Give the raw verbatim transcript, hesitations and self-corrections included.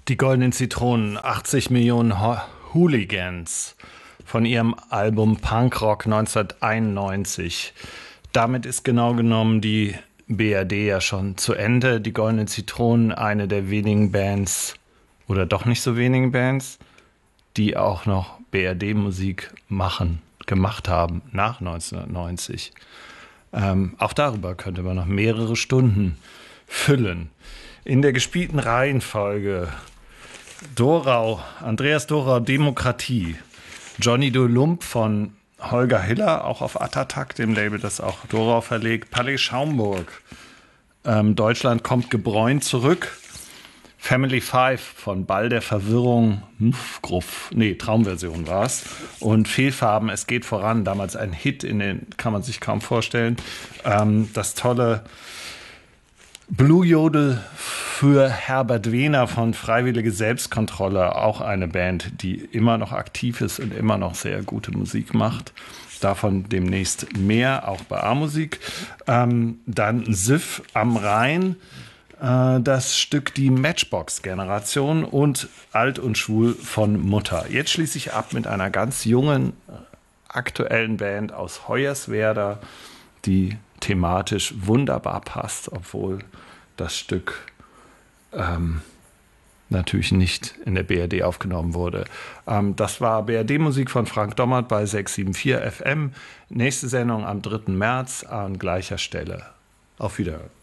Die Goldenen Zitronen, achtzig Millionen Ho- Hooligans von ihrem Album Punkrock neunzehnhunderteinundneunzig. Damit ist genau genommen die B R D ja schon zu Ende. Die Goldenen Zitronen, eine der wenigen Bands, oder doch nicht so wenigen Bands, die auch noch B R D-Musik machen, gemacht haben nach neunzehnhundertneunzig. Ähm, auch darüber könnte man noch mehrere Stunden füllen. In der gespielten Reihenfolge Dorau, Andreas Dorau, Demokratie. Johnny de Lump von Holger Hiller, auch auf Attatak, dem Label, das auch Dorau verlegt. Palais Schaumburg, ähm, Deutschland kommt gebräunt zurück. Family Five von Ball der Verwirrung, Gruff, nee, Traumversion war es. Und Fehlfarben, es geht voran, damals ein Hit, in den kann man sich kaum vorstellen. Ähm, das tolle Blue Jodel für Herbert Wehner von Freiwillige Selbstkontrolle, auch eine Band, die immer noch aktiv ist und immer noch sehr gute Musik macht. Davon demnächst mehr, auch bei A-Musik. Ähm, dann Siff am Rhein, äh, das Stück Die Matchbox-Generation und Alt und Schwul von Mutter. Jetzt schließe ich ab mit einer ganz jungen, aktuellen Band aus Hoyerswerda, die thematisch wunderbar passt, obwohl das Stück ähm, natürlich nicht in der B R D aufgenommen wurde. Ähm, das war B R D-Musik von Frank Dommert bei sechs sieben vier F M. Nächste Sendung am dritten März an gleicher Stelle. Auf Wiederhören.